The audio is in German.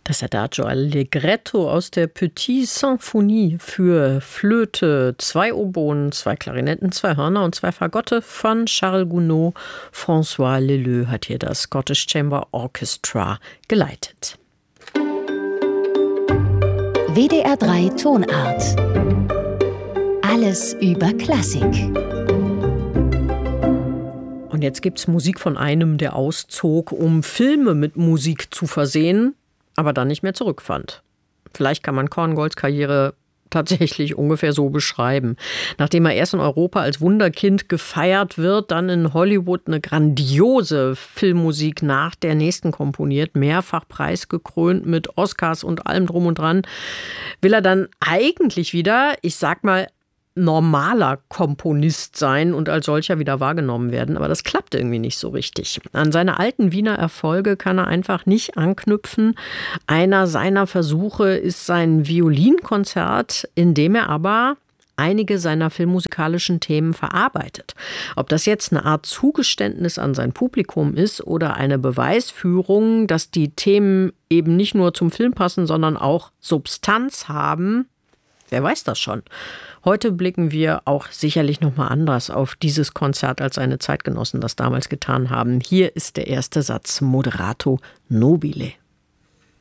Das Adagio Allegretto aus der Petite Symphonie für Flöte, 2 Oboen, 2 Klarinetten, 2 Hörner und 2 Fagotte von Charles Gounod. François Leleux hat hier das Scottish Chamber Orchestra geleitet. WDR 3 Tonart. Alles über Klassik. Und jetzt gibt's Musik von einem, der auszog, um Filme mit Musik zu versehen, aber dann nicht mehr zurückfand. Vielleicht kann man Korngolds Karriere tatsächlich ungefähr so beschreiben. Nachdem er erst in Europa als Wunderkind gefeiert wird, dann in Hollywood eine grandiose Filmmusik nach der nächsten komponiert, mehrfach preisgekrönt mit Oscars und allem drum und dran, will er dann eigentlich wieder, ich sag mal, normaler Komponist sein und als solcher wieder wahrgenommen werden. Aber das klappt irgendwie nicht so richtig. An seine alten Wiener Erfolge kann er einfach nicht anknüpfen. Einer seiner Versuche ist sein Violinkonzert, in dem er aber einige seiner filmmusikalischen Themen verarbeitet. Ob das jetzt eine Art Zugeständnis an sein Publikum ist oder eine Beweisführung, dass die Themen eben nicht nur zum Film passen, sondern auch Substanz haben, wer weiß das schon. Heute blicken wir auch sicherlich noch mal anders auf dieses Konzert, als seine Zeitgenossen das damals getan haben. Hier ist der erste Satz Moderato Nobile.